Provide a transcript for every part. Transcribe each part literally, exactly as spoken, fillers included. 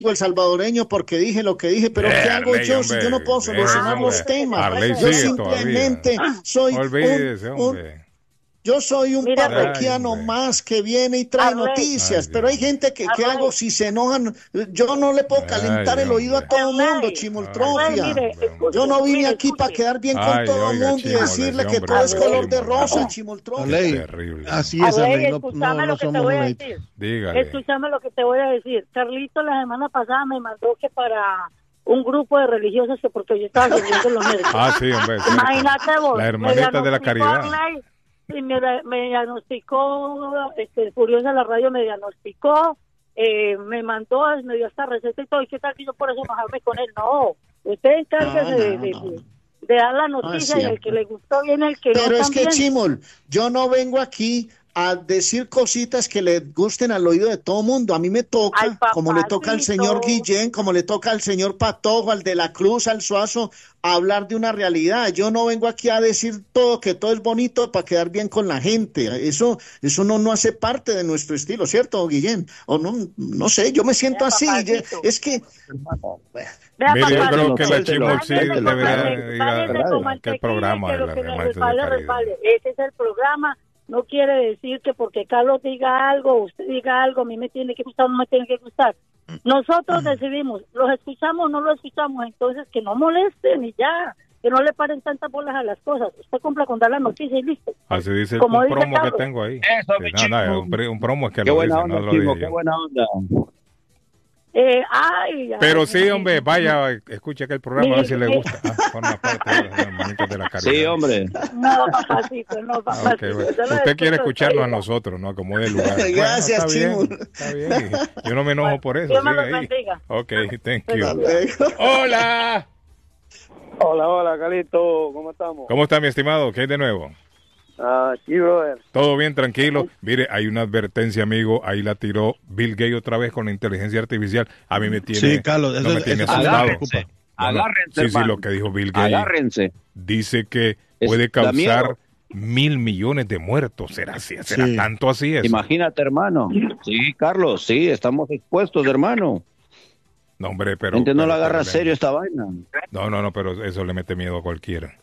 el salvadoreño porque dije lo que dije, pero Eh, ¿qué hago Arley, yo si hombre, yo no puedo eh, solucionar hombre. los temas? Arley Yo sigue simplemente todavía. soy un, Olvídese, un- hombre. yo soy un Mira, Arley. Ay, parroquiano hombre. más que viene y trae Arley. noticias, Ay, pero hay Dios. gente que, ¿qué Arley. hago si se enojan? Yo no le puedo calentar Ay, el oído a hombre. todo mundo, Arley. Arley, chimoltrofia. mire, hombre, escuche, Yo no vine mire, aquí para escuche. quedar bien con Ay, todo el oiga, mundo y Chimol, decirle ese que hombre todo es no, color de Chimol, rosa, no. chimoltrofia. Arley, Terrible. así es, Arley, Arley, no, escúchame no, no lo que te somos voy a moneditas. decir. Dígale. Escúchame lo que te voy a decir. Carlito la semana pasada me mandó que para un grupo de religiosos que porque yo estaba sirviendo en los médicos. Ah, sí, hombre. es cierto. Imagínate vos. Las me hermanitas de la diagnosticó caridad. Arley, y me, me diagnosticó, este, Furiosa la radio me diagnosticó, eh, me mandó, me dio esta receta y todo. ¿Y qué tal que yo por eso enojarme con él? No, usted encárguese No, de, no, de, no. de- de dar la No es noticia y el cierto. que le gustó bien, el que Pero no es que, también. Chimol, yo no vengo aquí a decir cositas que le gusten al oído de todo mundo. A mí me toca, Ay, como le toca al papacito. señor Guillén, como le toca al señor Patojo, al de la Cruz, al Suazo, a hablar de una realidad. Yo no vengo aquí a decir todo, que todo es bonito para quedar bien con la gente. Eso eso no, no hace parte de nuestro estilo, ¿cierto, Guillén? O no, no sé, yo me siento Vea, así. papacito. yo- es que... Vea, Mire, yo papá, creo que la váyase Chimol con sí mantequilla, debería váyase ir a con aquel mantequilla, programa que de lo las que le hermanitas de resbale, la caridad. resbale. Ese es el programa. No quiere decir que porque Carlos diga algo, usted diga algo, a mí me tiene que gustar, no me tiene que gustar. Nosotros decidimos, los escuchamos o no los escuchamos, entonces que no molesten y ya, que no le paren tantas bolas a las cosas. Usted compra con dar la noticia y listo. Así dice Como un dice promo que Carlos. tengo ahí. Eso, Sí, mi no, no, Chimo. un, pre- un promo es que Qué lo buena dice, onda, no lo Chimo, dije qué yo. buena onda. Eh, ay, ay, Pero sí, ay, hombre, vaya, escuche aquel programa a ver si le Mire, gusta. Ah, forma parte de las hermanitas de la caridad. Sí, hombre. No, papacito, no, Ah, ok, papacito. bueno. Yo lo Usted quiere escucho escucharnos a ahorita. nosotros, ¿no? Como de lugar. Gracias, bueno, está Chimo. bien, está bien. Yo no me enojo por eso. Dios me Sigue los ahí. bendiga. Ok, thank you. Hasta luego. Hola. Hola, hola, Calito, ¿cómo estamos? ¿Cómo está, mi estimado? ¿Qué hay de nuevo? Ah, aquí, brother. Todo bien, tranquilo. Mire, hay una advertencia, amigo. Ahí la tiró Bill Gates otra vez con la inteligencia artificial. A mí me tiene, Sí, Carlos, eso, no me eso tiene es lo que me asustado. preocupa. No, no. Agárrense, Sí, sí, hermano. lo que dijo Bill Gates. Agárrense. Dice que Es- puede da causar miedo. mil millones de muertos. ¿Será así? ¿Será Sí. tanto así eso? Imagínate, hermano. Sí, Carlos, sí, estamos expuestos, hermano. No, hombre, pero... La gente no pero- la agarra pero le- serio esta vaina. No, no, no, pero eso le mete miedo a cualquiera.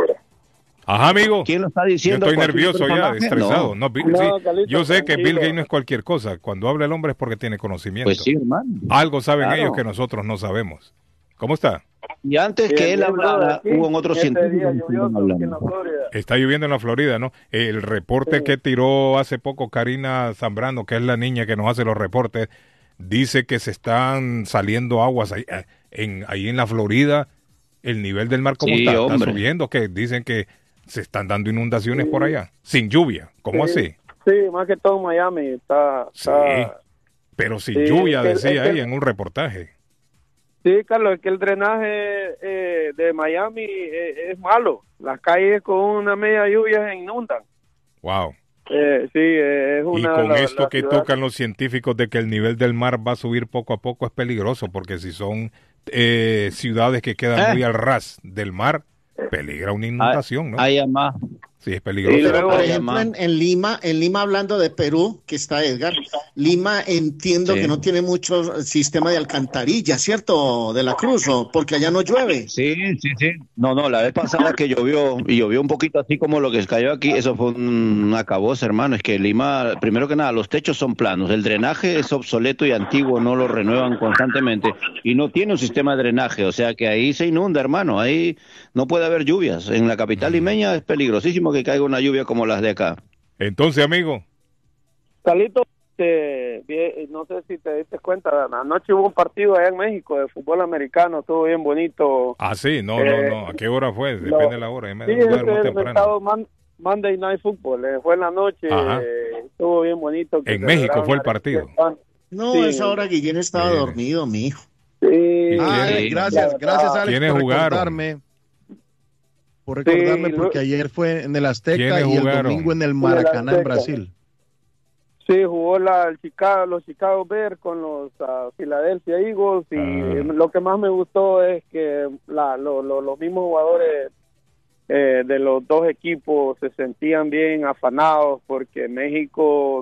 Ajá, amigo. ¿Quién lo está Yo diciendo? estoy ¿Cualquier nervioso ya, personaje? estresado. No. No, Bill- No, sí, Carlito, yo sé que Bill tranquilo. Gates no es cualquier cosa. Cuando habla el hombre es porque tiene conocimiento. Pues sí, hermano. Algo saben Claro. ellos que nosotros no sabemos. ¿Cómo está? Y antes Bien, que él bien, hablara, brother, aquí, hubo otros este científicos día que estuvieron lluvioso aquí en la hablando. Florida. Está lloviendo en la Florida, ¿no? El reporte que tiró hace poco Karina Zambrano, que es la niña que nos hace los reportes, dice que se están saliendo aguas ahí eh, en, ahí en la Florida. El nivel del mar, ¿cómo Sí, está? Está hombre. subiendo, que dicen que se están dando inundaciones por allá, sin lluvia. ¿Cómo Sí, así? Sí, más que todo en Miami está... Sí, está- pero sin Sí, lluvia, es que- decía es que- ahí en un reportaje. Sí, Carlos, es que el drenaje eh, de Miami eh, es malo. Las calles con una media lluvia se inundan. Wow. Eh, sí, eh, es una... Y con la- esto la que ciudad- tocan los científicos de que el nivel del mar va a subir poco a poco es peligroso, porque si son eh, ciudades que quedan Eh. muy al ras del mar, peligra una inundación, ¿no? Hay más. Sí, es Y peligroso. luego- Pero, por Ay, ejemplo, mamá. en, en Lima, en Lima hablando de Perú, que está Edgar, Lima entiendo Sí. que no tiene mucho sistema de alcantarilla, ¿cierto? De la Cruz, o porque allá no llueve. Sí, sí, sí. No, no, la vez pasada que llovió, y llovió un poquito así como lo que cayó aquí, eso fue un acabose, hermano. Es que Lima, primero que nada, los techos son planos, el drenaje es obsoleto y antiguo, no lo renuevan constantemente, y no tiene un sistema de drenaje, o sea que ahí se inunda, hermano, ahí no puede haber lluvias. En la capital limeña es peligrosísimo que caiga una lluvia como las de acá. Entonces, amigo, Carlito, eh, vi- no sé si te diste cuenta, anoche hubo un partido allá en México de fútbol americano, estuvo bien bonito. ah, sí, no, Eh, no, no, ¿a qué hora fue? Depende lo- de la hora, yo me Sí, duermo es el temprano. mercado Man- Monday Night Football, eh, fue en la noche, Ajá. eh, estuvo bien bonito. que En México celebraron fue el a- partido. No, Sí. esa hora Guillén estaba Mire. dormido, mi hijo. Sí, ¿Y Ah, quién- eh, gracias, gracias Alex ¿Quiénes por jugaron? recordarme. Por recordarme, Sí, porque lo- ayer fue en el Azteca ¿Quiénes y el jugaron? domingo en el el Maracaná, en Azteca. Brasil. Sí, jugó la, el Chicago, los Chicago Bears con los ah, Philadelphia Eagles y Ah. eh, lo que más me gustó es que la, lo- lo- los mismos jugadores eh, de los dos equipos se sentían bien afanados porque México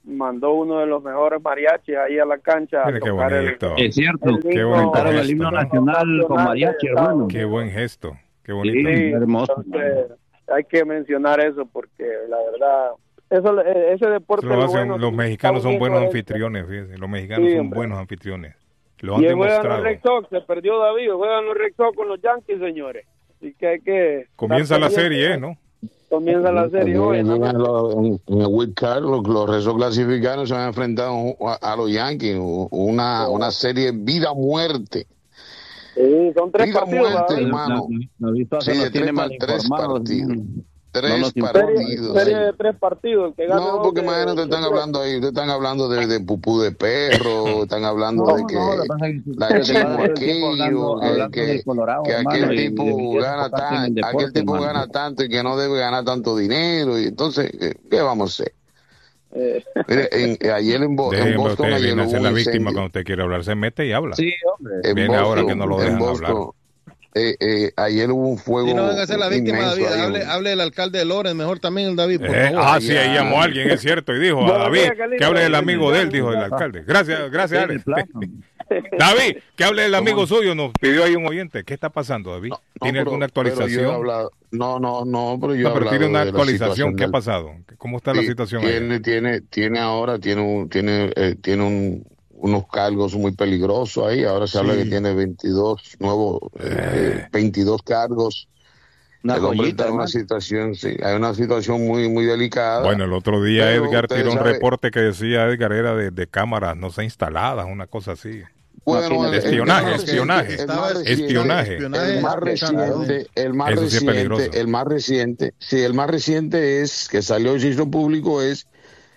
mandó uno de los mejores mariachis ahí a la cancha. Mira, qué tocar el- bonito. Es cierto. el Qué himno- bonito Cantaron el gesto, himno ¿no? nacional con mariachi, hermano. Qué buen gesto. Qué Sí, bonito. hermoso. Entonces, hay que mencionar eso porque la verdad, eso, eh, ese deporte Eso lo es hacen- bueno. los mexicanos son Está buenos uniendo anfitriones, fíjense. Los mexicanos Sí, son hombre. buenos anfitriones. Lo han Y juegan los demostrado. Red Sox, se perdió David, juegan los Red Sox con los Yankees, señores. Así que hay que... Comienza la serie, ¿eh? ¿no? Comienza la serie hoy. En, ¿no? en- en el Wild Card, los, los Red Sox clasificados se han enfrentado a, a los Yankees, una, una serie vida-muerte. Sí, son tres Vida partidos. muerte, David. hermano. David Sí, se de nos tiene tres, mal pa- tres informados. partidos. No Tres nos importa. Serie, partidos. serie de tres partidos. El que gane No, dos porque de- imagínate, están de- hablando ahí, ustedes están hablando de, de pupú de perro, están hablando No, de que no, lo que pasa es que la usted chimo va todo el tiempo aquello, hablando- que, hablando que- del Colorado, que hermano, aquel y- y tipo debería gana enfocarse en el tan, deporte, aquel tipo hermano. gana tanto y que no debe ganar tanto dinero, y entonces, ¿qué, qué vamos a hacer? Eh, Mire, en- ayer en, Bo- en Déjeme Boston, usted, ayer viene a hubo ser un la víctima incendio. cuando usted quiere hablar, se mete y habla. Sí, hombre. En Viene ahora que no lo en dejan Boston, hablar. eh, eh, ayer hubo un fuego Si no van a ser la víctima, inmenso David, ahí en- hable, hable del alcalde de Loren, mejor también el David, por Eh, favor. ah, sí, ahí Ya. llamó a alguien, es cierto, y dijo a Buenos David días, Carlito. que hable del amigo de él, dijo el alcalde. Gracias, gracias, Sí, Alex. de plano. David, que hable del amigo suyo, nos pidió ahí un oyente. ¿Qué está pasando, David? No, ¿Tiene pero- alguna pero yo he actualización? hablado- no, no, no, pero yo he No, pero tiene hablado una de la actualización. situación ¿Qué ha del- pasado? ¿Cómo está la Sí, situación ahí? tiene, tiene, tiene ahora, tiene, un, tiene, eh, tiene un, unos cargos muy peligrosos ahí. Ahora se habla Sí. que tiene veintidós nuevos, eh, veintidós cargos. Una El hombre joyita, está en una hermano. situación, sí, hay una situación muy, muy delicada. Bueno, el otro día Pero Edgar usted tiró un sabe- reporte que decía Edgar era de, de cámaras no sé instaladas, una cosa así. Bueno, de el- el espionaje, más espionaje. reciente- el Estaba más reciente- espionaje. espionaje El más reciente, el más Eso sí es reciente, peligroso. el más reciente, sí, el más reciente es que salió el registro público es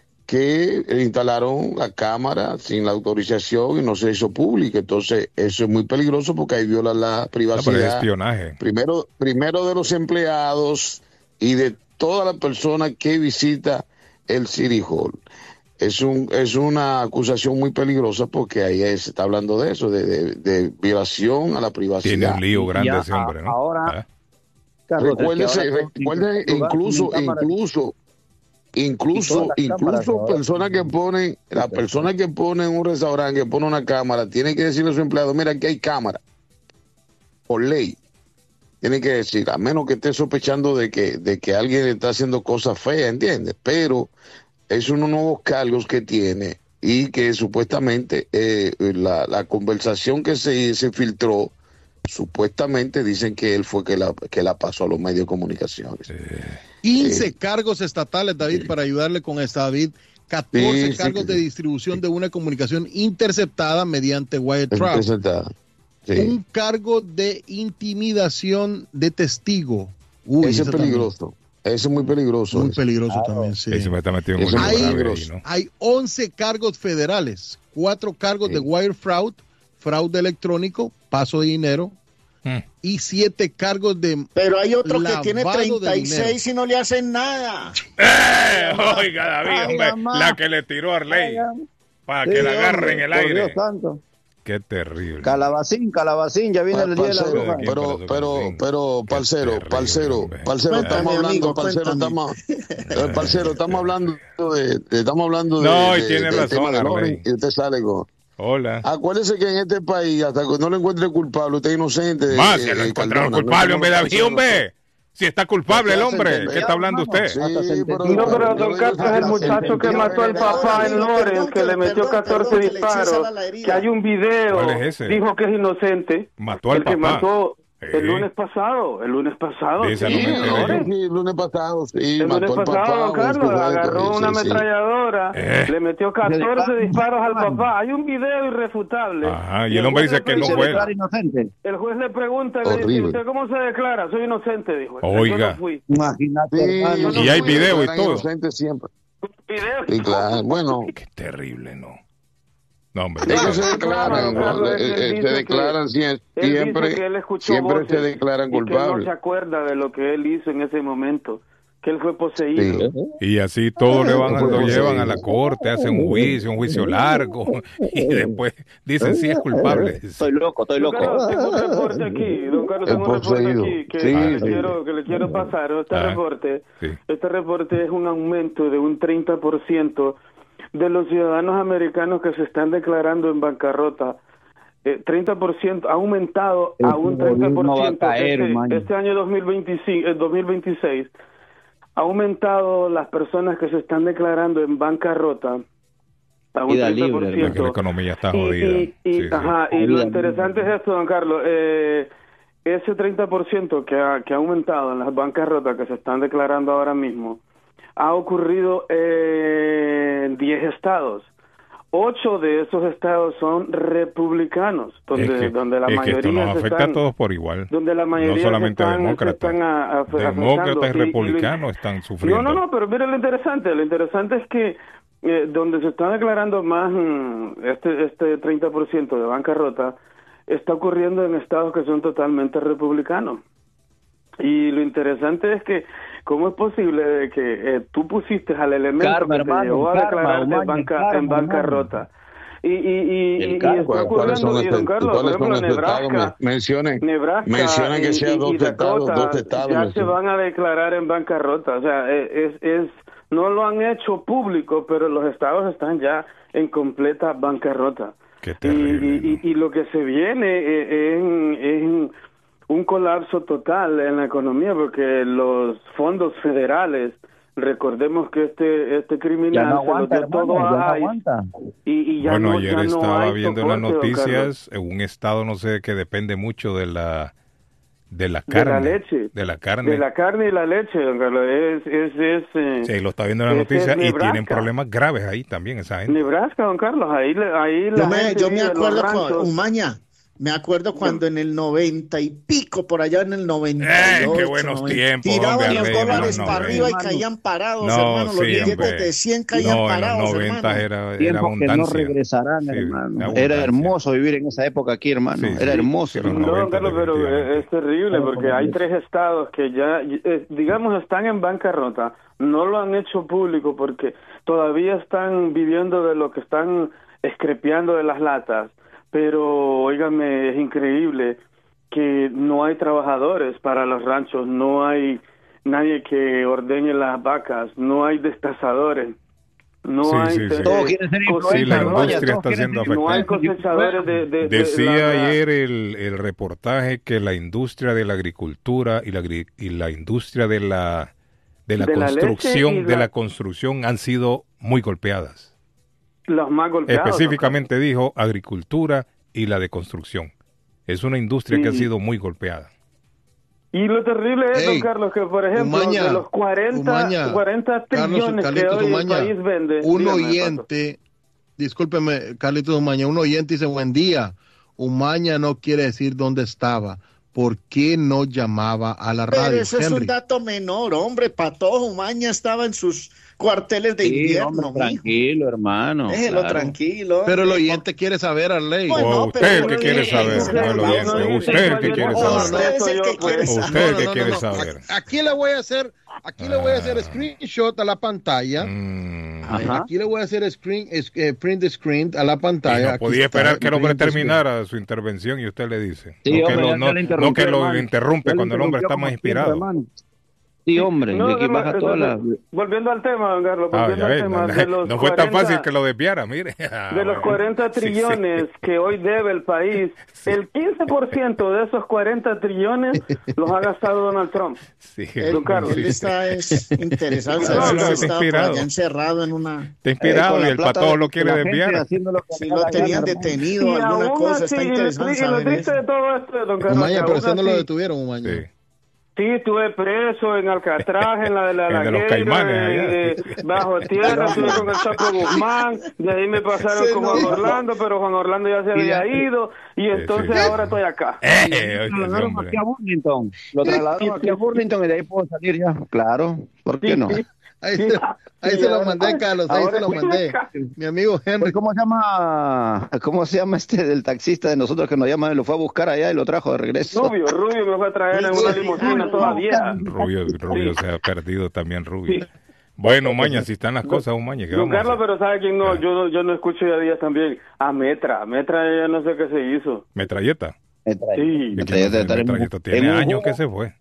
que instalaron la cámara sin la autorización y no se hizo pública. Entonces, eso es muy peligroso porque ahí viola la No, pero es privacidad. espionaje. primero, primero de los empleados y de toda la persona que visita el City Hall. Es un es una acusación muy peligrosa porque ahí es- se está hablando de eso, de, de- de violación a la privacidad. Tiene un lío grande Ya, ese hombre, ¿no? ahora- Ah, Carlos, es que Recuérdese, ahora son recuerde, cincuenta lugares incluso, sin cámaras. incluso, Y incluso, todas las cámaras incluso ahora. personas que ponen, la persona que pone en un restaurante, que pone una cámara, tiene que decirle a su empleado, mira, aquí hay cámara. Por ley. Tiene que decir, a menos que esté sospechando de que, de que alguien está haciendo cosas feas, ¿entiendes? Pero es unos nuevos cargos que tiene y que supuestamente eh, la, la conversación que se, se filtró, supuestamente dicen que él fue que la, que la pasó a los medios de comunicación. quince cargos estatales, David, para ayudarle con esta, David. catorce Sí, sí, cargos sí. de distribución de una comunicación interceptada mediante wiretap. Entonces está- sí. Un cargo de intimidación de testigo. Uy, Ese es ese también. peligroso. Ese es muy peligroso. Muy ese. peligroso también, sí. Ese me está metido en Eso un es lío grave peligroso. ahí, ¿no? Hay once cargos federales, cuatro cargos Sí. de wire fraud, fraude electrónico, paso de dinero, Mm. y siete cargos de... Pero hay otro que Lavado tiene de treinta y dinero. seis y no le hacen nada. ¡Eh! Oiga, David, Ay, hombre, mamá. la que le tiró a Arley para Sí, que la agarre hombre, en el por aire. Dios santo. Qué terrible. Calabacín, calabacín, ya viene el día de la Parcero, bruja. ¿Quién pero, pasó con pero, Zinc? pero, Qué parcero, terrible, parcero, hombre. parcero, Cuéntame, estamos hablando, amigo, parcero, cuéntame. estamos, eh, parcero, estamos hablando de, de- estamos hablando de, No, y de- tiene del razón, tema de Arley. Loren, y usted sale con, Hola. acuérdese que en este país, hasta que no lo encuentre culpable, usted es inocente. Más, eh, si lo eh, encontraron Cardona, culpable, no hombre, estamos David, hombre. Si está culpable el Ya se hombre, entendió, ¿qué está hablando hermano. usted? Hasta se Sí, entendió. pero, No, pero yo Don digo Carlos es el que muchacho que se mató al entendió. papá en Perdón, Loren, que le perdón, metió perdón, catorce que le eché disparos, sal a la herida. que hay un video, ¿Cuál es ese? dijo que es inocente, Mató al el que papá. mató Sí. el lunes pasado, el lunes pasado, De esa sí, no me en enteré. Loren. Sí, el lunes pasado, sí, El lunes mató al pasado, papá. don un Carlos, sujeto, agarró sí, una sí, sí. ametralladora, Eh. le metió catorce disparos al papá. Hay un video irrefutable. Ajá, y el hombre juez dice le que no Se pregunta- fue. declara inocente. El juez le pregunta, le dice, Horrible. ¿usted cómo se declara? Soy inocente, dijo. Oiga. Yo no fui. Imagínate, Sí, hermano. no Y hay fui, video y eran todo. inocentes siempre. Video. Sí, claro. Bueno, Qué terrible, ¿no? No, hombre. ellos no. se declaran, Claro, ¿no? él Eh, eh, dice se que- declaran sie- Él dice siempre, que él escuchó siempre voces se declaran y que él no culpables. se acuerda de lo que él hizo en ese momento, que él fue poseído. Sí. Y así todo le van, Pues, lo pues, llevan sí. a la corte, hacen un juicio, un juicio largo, y después dicen si es culpable. Estoy loco, estoy Don loco. Carlos, tengo un reporte aquí, don Carlos, El tengo un reporte poseído. aquí que, Sí, que le sí. quiero, que le quiero pasar. Este Ah, reporte, sí. este reporte es un aumento de un treinta por ciento de los ciudadanos americanos que se están declarando en bancarrota, eh, treinta por ciento ha aumentado a un treinta por ciento caer, este, este año dos mil veinticinco, eh, dos mil veintiséis, ha aumentado las personas que se están declarando en bancarrota a un Vida treinta por ciento. Libre, porque la economía está Y- jodida. Y, y, Sí, sí. ajá, y lo interesante es esto, don Carlos, eh, ese treinta por ciento que ha, que ha aumentado en las bancarrotas que se están declarando ahora mismo, ha ocurrido en diez estados. Ocho de esos estados son republicanos, donde, Es que, donde la es que mayoría esto nos se afecta están, a todos por igual. donde la mayoría No solamente se están, demócratas. se están a- a- afectando. Demócratas y Y- y lo- republicanos están sufriendo. No, no, no, pero mire lo interesante, lo interesante es que eh, donde se está declarando más mm, este este treinta por ciento de bancarrota está ocurriendo en estados que son totalmente republicanos. Y lo interesante es que cómo es posible de que eh, tú pusiste al elemento Karma, que hermano, te llevó a karma, declararte en, Umaña, banca, karma, en bancarrota. Y, y, y, El y, y cargo, está ¿cuáles son ocurriendo, y estos- don Carlos, por cuáles son ejemplo, estos estados? Nebraska, Men- Mencionen, Nebraska mencionen que y- sea y- dos y estados, Dakota dos estados. ya se mencionen. van a declarar en bancarrota. O sea, es, es no lo han hecho público, pero los estados están ya en completa bancarrota. Qué Y, terrible, y, y, y lo que se viene eh, es, es un colapso total en la economía, porque los fondos federales, recordemos que este este criminal Ya no se lo aguanta, dio hermano, todo ya no a ICE, aguanta. y, y ya Bueno, no, ayer ya no estaba hay viendo en las soporte, don Carlos. noticias en un estado, no sé, que depende mucho de la de la De la carne, leche. de la carne. De la carne y la leche, don Carlos, es, es, es eh, Sí, lo está viendo en la ese noticia es y Nebraska. tienen problemas graves ahí también esa gente. Nebraska, don Carlos, ahí, le- ahí la Yo me, gente yo me vive en los acuerdo ranchos. con Umaña, me acuerdo cuando en el noventa y pico, por allá en el noventa y ¡Eh, ocho, qué buenos noventa, tiempos, tiraban hombre, los Arley, dólares no, para no, arriba y hermano. caían parados, No, hermano, los sí, billetes hombre. de cien caían No, en parados, los noventa hermano. era, era Tiempos que no abundancia. regresarán, Sí, hermano. abundancia. Era hermoso vivir en esa época aquí, hermano. Sí, sí. Era hermoso. Sí, los No, hermano. don noventa, Carlos, pero definitivamente. es, es terrible porque hay tres estados que ya, eh, digamos, están en bancarrota. No lo han hecho público porque todavía están viviendo de lo que están escrepeando de las latas. Pero, óigame, es increíble que no hay trabajadores para los ranchos, no hay nadie que ordeñe las vacas, no hay destazadores. No Sí, hay sí, eh, sí. Todos quieren ser Sí, la influencers, industria todos está quieren siendo ser no hay afectada. cosechadores de, de- de Decía la- ayer el, el reportaje que la industria de la agricultura y la, agri- y la industria de la de la De la leche construcción y de la- la construcción han sido muy golpeadas. los más golpeados. Específicamente dijo agricultura y la de construcción. Es una industria que ha Sí. sido muy golpeada. Y lo terrible es, Ey, don Carlos, que por ejemplo, Umaña, de los cuarenta, Umaña, cuarenta Carlos, trillones que Carlitos hoy el Umaña, país vende. un Dígame, oyente, discúlpeme, Carlitos Umaña, un oyente dice, buen día, Umaña no quiere decir dónde estaba. ¿Por qué no llamaba a la Pero radio, eso es Henry? un dato menor, hombre. Patojo Umaña estaba en sus cuarteles de Sí, invierno, hombre, mijo. tranquilo, hermano. Déjelo claro. tranquilo. Pero el hombre. oyente quiere saber, Arley. Bueno, O usted el pero que no quiere dice saber, eso, no el no, oyente. no dice Usted el eso, que yo quiere no- saber. Usted es el que quiere pues. saber. Usted el que quiere saber. Aquí le voy a hacer, aquí le voy a hacer Ah. screenshot a la pantalla. Mm. Ajá. Aquí le voy a hacer screen, es- eh, print the screen a la Y pantalla. no Aquí podía está, esperar que el hombre print the screen. terminara su intervención y usted le dice. Sí, no, que hombre, lo, ya no, le no interrumpió, que lo hermano. interrumpe Ya le cuando el hombre interrumpió está como más siempre, inspirado. hermano. Sí, hombre, No, de aquí no, baja no, toda la... entonces, volviendo al tema, don Carlos, Ah, volviendo ya al ves, tema no, de los no fue tan cuarenta fácil que lo desviara, mire. Ah, de los bueno. cuarenta Sí, sí. trillones que hoy debe el país, Sí. el quince por ciento de esos cuarenta trillones los ha gastado Donald Trump. Sí, Él, Don Carlos. él está es interesado, No, saber no, si está estaba por inspirado. allá encerrado en una... Está inspirado Eh, con y la el plata patojo de- lo quiere de la gente desviar. haciendo lo que Si le da lo la gana, tenían hermano. detenido, alguna aún cosa, así, está y lo interesante tri- y lo saber triste de eso. todo esto, don Carlos, Umaña, que pero aún usted no lo así- detuvieron, Umaña. Sí. Sí, estuve preso en Alcatraz, en la de la El de los Lagueira, Caimanes, eh, allá. eh, bajo tierra, estuve con el Chapo Guzmán, de ahí me pasaron Se con Juan enojó. Orlando, pero Juan Orlando ya se había Y ya- ido, y entonces sí. ahora estoy acá. Eh, Lo oye, ese trasladaron hombre. aquí a Burlington. Lo trasladaron aquí a Burlington y de ahí puedo salir ya. Claro, ¿por qué no? Ahí se, ahí se lo mandé, Carlos, ahí Ahora se lo estoy mandé. acá. Mi amigo Henry. Pues, ¿Cómo se llama? ¿Cómo se llama este del taxista de nosotros que nos llama? Lo fue a buscar allá y lo trajo de regreso. Rubio, Rubio me fue a traer en una limusina toda vieja. Rubio, Rubio se ha perdido también, Rubio. Bueno, Maña, si están las cosas, Maña, ¿qué Don vamos a Carlos, hacer? pero ¿sabe quién no? Ah. Yo no, yo no escucho ya días también. A Metra, Metra ya no sé qué se hizo. Metralleta. Sí. ¿Y quién no sé? Metralleta tiene años que se fue.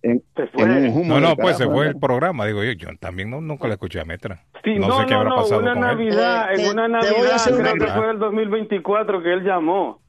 En, Se fue. en un humo No, no, del pues se carajo, fue ¿no? el programa, digo yo. Yo también no, nunca le escuché a Metra. Sí, no, no, sé qué no, habrá no, pasado una con él. Navidad, Eh, en te- una te voy a Navidad, hacer creo una que pre- fue el dos mil veinticuatro que él llamó.